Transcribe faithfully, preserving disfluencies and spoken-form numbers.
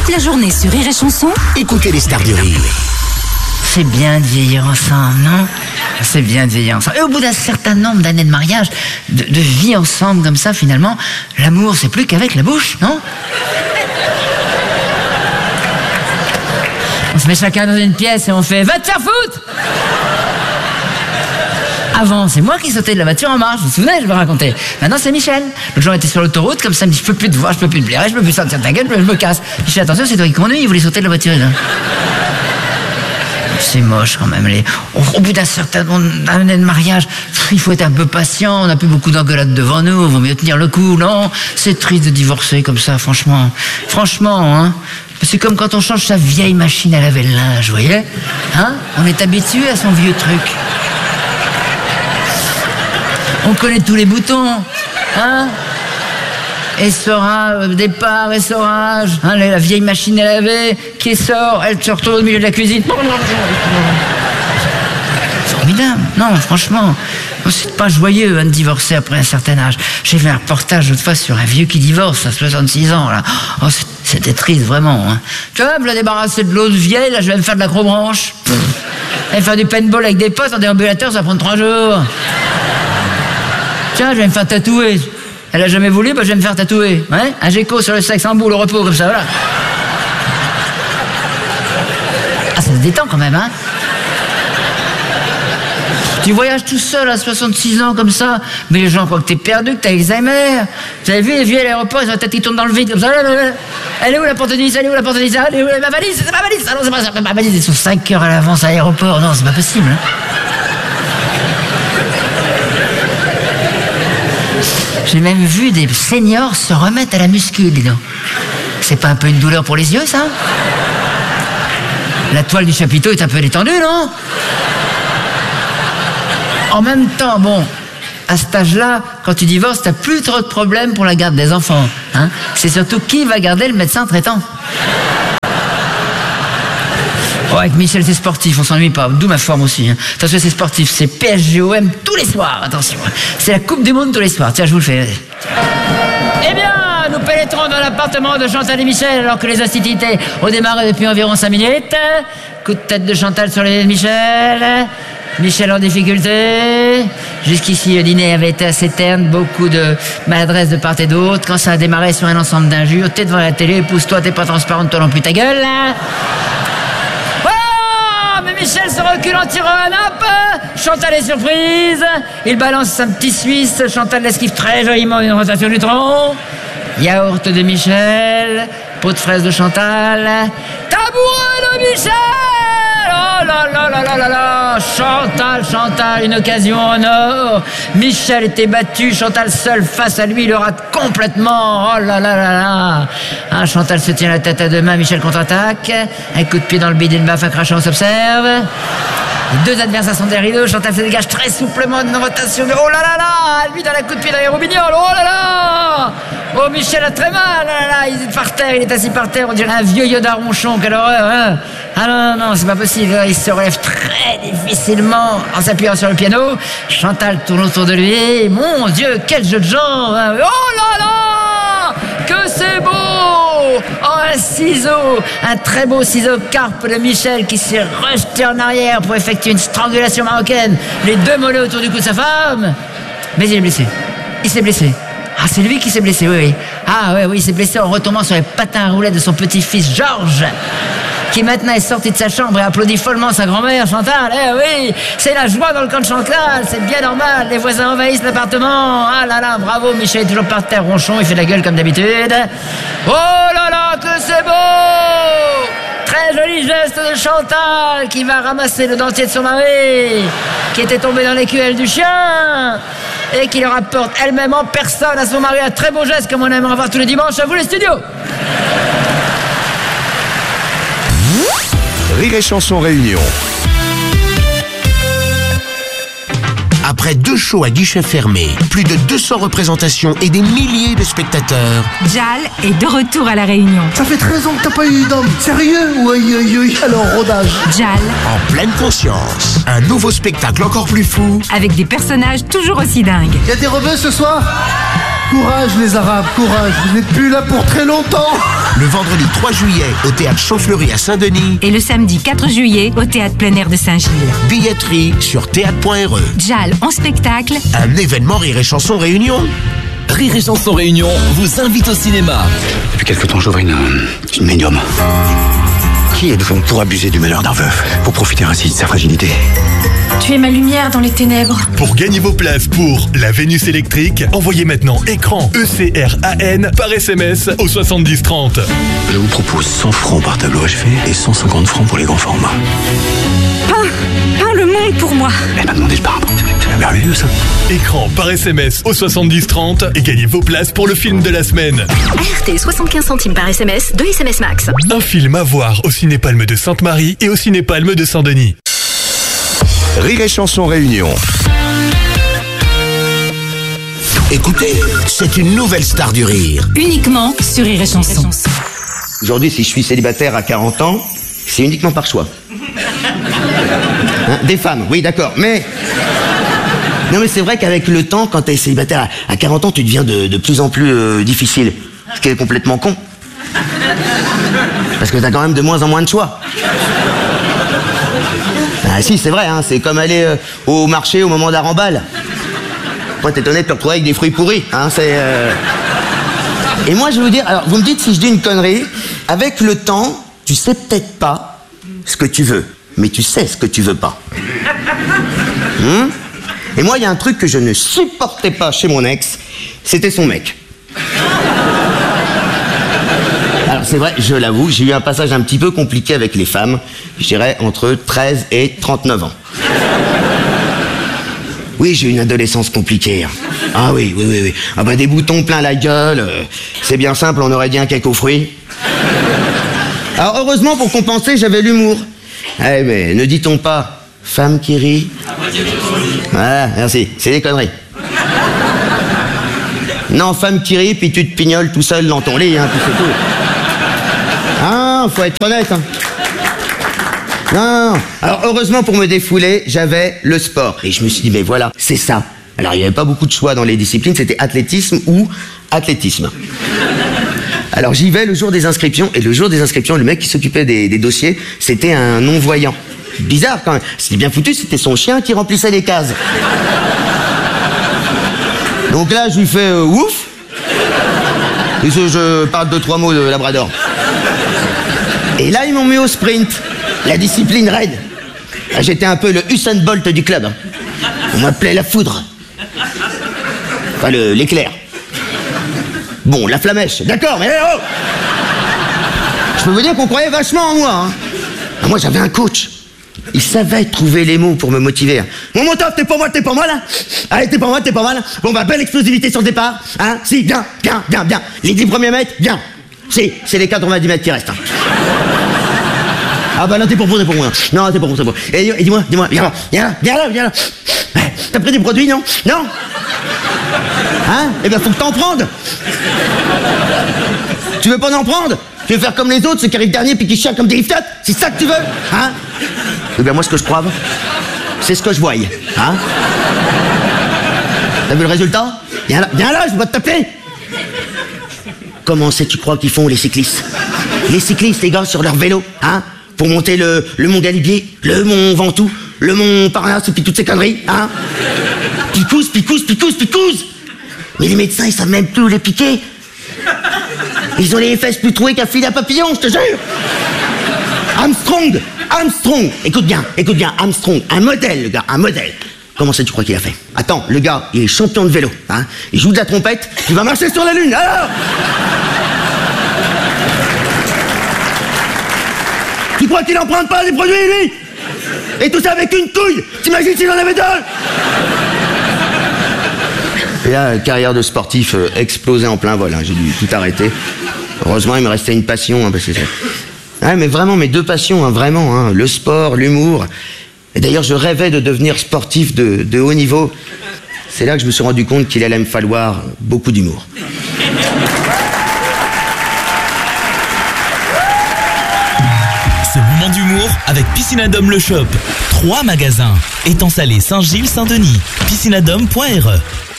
la journée sur Rire et Chanson. Écoutez les stars du rire. C'est bien de vieillir ensemble, non? C'est bien de vieillir ensemble. Et au bout d'un certain nombre d'années de mariage, de, de vie ensemble comme ça, finalement, l'amour, c'est plus qu'avec la bouche, non? On se met chacun dans une pièce et on fait « Va te faire foutre !» Avant, c'est moi qui sautais de la voiture en marche, vous vous souvenez, je vais raconter. Maintenant, c'est Michel. L'autre jour, on était sur l'autoroute, comme ça, il me dit « Je peux plus te voir, je peux plus te blairer, je peux plus sortir de ta gueule, je me casse. » Je fais « Attention, c'est toi qui conduis, il voulait sauter de la voiture. » C'est moche quand même. Les... Au, au bout d'un certain nombre d'années de mariage, il faut être un peu patient, on n'a plus beaucoup d'engueulades devant nous, il vaut mieux tenir le coup, non? C'est triste de divorcer comme ça, franchement. Franchement, hein. C'est comme quand on change sa vieille machine à laver le linge, vous voyez? Hein? On est habitué à son vieux truc. On connaît tous les boutons, hein? Essorage, départ, essorage, hein, la vieille machine à laver qui sort, elle se retrouve au milieu de la cuisine. Formidable, non, franchement, c'est pas joyeux hein, de divorcer après un certain âge. J'ai vu un reportage l'autre fois sur un vieux qui divorce à soixante-six ans, là. Oh, c'était triste, vraiment. Hein. Tu vois, me la débarrasser de l'autre vieille, là, je vais me faire de l'acrobranche. Je vais faire du paintball avec des potes en déambulateur, ça va prendre trois jours. Tiens, je vais me faire tatouer. Elle a jamais voulu, bah je vais me faire tatouer. Ouais, un géco sur le sexe en boule au repos, comme ça, voilà. Ah, ça se détend quand même, hein. Tu voyages tout seul à soixante-six ans, comme ça, mais les gens croient que t'es perdu, que t'as Alzheimer. Vous avez vu les vieux à l'aéroport, ils ont la tête qui tourne dans le vide, comme ça. Elle est où la porte de Nice? Elle est où la porte de Nice? Elle est où ma valise? C'est ma valise? Ah non, c'est pas ça, ma valise. Ils sont cinq heures à l'avance à l'aéroport. Non, c'est pas possible, hein. J'ai même vu des seniors se remettre à la muscu, dis donc. C'est pas un peu une douleur pour les yeux, ça? La toile du chapiteau est un peu détendue, non? En même temps, bon, à cet âge-là, quand tu divorces, t'as plus trop de problèmes pour la garde des enfants, hein? C'est surtout qui va garder le médecin traitant. Oh, avec Michel, c'est sportif, on s'ennuie pas, d'où ma forme aussi. Hein. Attention, c'est sportif, c'est P S G O M tous les soirs, attention. C'est la Coupe du Monde tous les soirs, tiens, je vous le fais. Eh bien, nous pénétrons dans l'appartement de Chantal et Michel alors que les hostilités ont démarré depuis environ cinq minutes. Coup de tête de Chantal sur les nez de Michel. Michel en difficulté. Jusqu'ici, le dîner avait été assez terne, beaucoup de maladresse de part et d'autre. Quand ça a démarré sur un ensemble d'injures, t'es devant la télé, pousse-toi, t'es pas transparente, toi non plus ta gueule. Michel se recule en tirant un nappe. Chantal est surprise. Il balance un petit Suisse. Chantal l'esquive très joliment une rotation du tronc. Yaourt de Michel. Pot de fraise de Chantal. Tabouret de Michel. Oh là là là là là là. Chantal, Chantal, une occasion en or. Michel était battu. Chantal seule face à lui le rate complètement. Oh là là là là. Hein, Chantal se tient la tête à deux mains. Michel contre-attaque. Un coup de pied dans le bide et une baffe à crachant, on s'observe. Les deux adversaires sont derrière rideaux. Chantal se dégage très souplement d'une rotation. Oh là là là. Lui dans la coup de pied dans les roubignoles. Oh là là. Oh, Michel a très mal. Oh là là. Il est par terre. Il est assis par terre. On dirait un vieux Yoda ronchon. Quelle horreur, hein. Ah non, non, non, c'est pas possible. Il se relève très difficilement en s'appuyant sur le piano. Chantal tourne autour de lui. Mon Dieu, quel jeu de jambes. Hein. Oh là là. Que c'est beau. Oh, un ciseau, un très beau ciseau carpe de Michel qui s'est rejeté en arrière pour effectuer une strangulation marocaine. Les deux mollets autour du cou de sa femme. Mais il est blessé. Il s'est blessé. Ah, c'est lui qui s'est blessé, oui, oui. Ah, oui, oui, il s'est blessé en retombant sur les patins à roulettes de son petit-fils Georges, qui maintenant est sorti de sa chambre et applaudit follement sa grand-mère, Chantal. Eh oui, c'est la joie dans le camp de Chantal, c'est bien normal. Les voisins envahissent l'appartement. Ah là là, bravo, Michel est toujours par terre, ronchon, il fait de la gueule comme d'habitude. Oh là là, que c'est beau! Très joli geste de Chantal qui va ramasser le dentier de son mari, qui était tombé dans l'écuelle du chien, et qui le rapporte elle-même en personne à son mari. Un très beau geste comme on aimerait voir tous les dimanches. À vous les studios. Rire et Chanson Réunion. Après deux shows à guichet fermé, plus de deux cents représentations et des milliers de spectateurs, Jal est de retour à La Réunion. Ça fait treize ans que t'as pas eu d'homme. Sérieux? Oui, oui, oui. Alors, rodage. Jal. En pleine conscience. Un nouveau spectacle encore plus fou. Avec des personnages toujours aussi dingues. Y'a des rebeux ce soir? Courage les Arabes, courage, vous n'êtes plus là pour très longtemps. Le vendredi trois juillet au théâtre Champfleury à Saint-Denis. Et le samedi quatre juillet au théâtre plein air de Saint-Gilles. Billetterie sur théâtre point r e. Jal en spectacle. Un événement Rire et Chanson Réunion. Rire et Chanson Réunion vous invite au cinéma. Depuis quelque temps, j'ouvre une, une médium. Qui êtes-vous pour abuser du malheur d'un veuf, pour profiter ainsi de sa fragilité? Tu es ma lumière dans les ténèbres. Pour gagner vos places pour la Vénus électrique, envoyez maintenant écran E C R A N par S M S au soixante-dix trente. Je vous propose cent francs par tableau achevé et cent cinquante francs pour les grands formats. Peins, peins le monde pour moi. Elle m'a demandé de peindre. C'est merveilleux ça. Écran par S M S au soixante-dix trente et gagnez vos places pour le film de la semaine. A R T soixante-quinze centimes par S M S, deux S M S max. Un film à voir au Cinépalme de Sainte-Marie et au Cinépalme de Saint-Denis. Rire et Chanson Réunion. Écoutez, c'est une nouvelle star du rire. Uniquement sur Rire et Chanson. Aujourd'hui, si je suis célibataire à quarante ans, c'est uniquement par choix. Hein, des femmes, oui, d'accord, mais... Non, mais c'est vrai qu'avec le temps, quand t'es célibataire à quarante ans, tu deviens de, de plus en plus euh, difficile. Ce qui est complètement con. Parce que t'as quand même de moins en moins de choix. Ah si, c'est vrai, hein, c'est comme aller euh, au marché au moment d'un remballe. Moi, t'es étonné de te retrouver avec des fruits pourris, hein, c'est... Euh... Et moi, je vais vous dire, alors, vous me dites si je dis une connerie, avec le temps, tu sais peut-être pas ce que tu veux, mais tu sais ce que tu veux pas. Hum Et moi, il y a un truc que je ne supportais pas chez mon ex, c'était son mec. Alors, c'est vrai, je l'avoue, j'ai eu un passage un petit peu compliqué avec les femmes, je dirais entre treize et trente-neuf ans. Oui, j'ai eu une adolescence compliquée. Ah oui, oui, oui, oui. Ah bah des boutons plein la gueule, euh, c'est bien simple, on aurait dit un cake aux fruits. Alors heureusement, pour compenser, j'avais l'humour. Eh mais ne dit-on pas femme qui rit? Voilà, merci, c'est des conneries. Non, femme qui rit, puis tu te pignoles tout seul dans ton lit, hein, puis c'est tout. Ah, faut être honnête, hein. Non, non. Alors heureusement pour me défouler, j'avais le sport. Et je me suis dit, mais voilà, c'est ça. Alors il n'y avait pas beaucoup de choix dans les disciplines, c'était athlétisme ou athlétisme. Alors j'y vais le jour des inscriptions, et le jour des inscriptions, le mec qui s'occupait des, des dossiers, c'était un non-voyant. Bizarre quand même. C'était bien foutu, c'était son chien qui remplissait les cases. Donc là, je lui fais euh, ouf. Et je, je parle deux, trois mots de Labrador. Et là, ils m'ont mis au sprint. La discipline raide. J'étais un peu le Usain Bolt du club. On m'appelait la foudre. Enfin, le, l'éclair. Bon, la flamèche, d'accord, mais oh! Je peux vous dire qu'on croyait vachement en moi. Hein. Moi, j'avais un coach. Il savait trouver les mots pour me motiver. Bon, mon top, t'es pour moi, t'es pour moi, là? Allez, t'es pour moi, t'es pas mal. Bon, bah, belle explosivité sur le départ. Hein? Si, bien, bien, bien, bien. Les dix premiers mètres, bien. Si, c'est les quatre-vingt-dix mètres qui restent. Hein. Ah bah non, t'es pour moi, t'es pour moi. Non, t'es pour moi, t'es pour moi. Et, et dis-moi, dis-moi, viens là, viens là, viens là, viens là. T'as pris des produits, non? Non? Hein? Eh ben, faut que t'en prennes. Tu veux pas en prendre? Tu veux faire comme les autres, ceux qui arrivent dernier puis qui chialent comme des liftotes? C'est ça que tu veux? Hein? Eh bien, moi, ce que je crois, c'est ce que je voyais. Hein? T'as vu le résultat? Viens là, viens là, je vais te taper. Comment c'est, tu crois qu'ils font, les cyclistes? Les cyclistes, les gars, sur leur vélo, hein? Pour monter le, le mont Galibier, le mont Ventoux, le mont Parnasse, et puis toutes ces conneries, hein? Picouse, picouse, picouse, picouse. Mais les médecins, ils savent même plus où les piquer. Ils ont les fesses plus trouées qu'un filet à papillon, je te jure. Armstrong, Armstrong, écoute bien, écoute bien, Armstrong, un modèle, le gars, un modèle. Comment ça, tu crois qu'il a fait? Attends, le gars, il est champion de vélo, hein? Il joue de la trompette, il va marcher sur la lune, alors! Tu crois qu'il emprunte pas des produits, lui? Et tout ça avec une couille? T'imagines s'il en avait deux? Et là, carrière de sportif euh, explosée en plein vol, hein. J'ai dû tout arrêter. Heureusement, il me restait une passion, hein, parce que c'est... Ouais, mais vraiment, mes deux passions, hein, vraiment, hein, le sport, l'humour. Et d'ailleurs, je rêvais de devenir sportif de, de haut niveau. C'est là que je me suis rendu compte qu'il allait me falloir beaucoup d'humour. Ce moment d'humour avec Piscinadome Le Shop. Trois magasins. Étang Salé, Saint-Gilles, Saint-Denis. piscinadome point r e.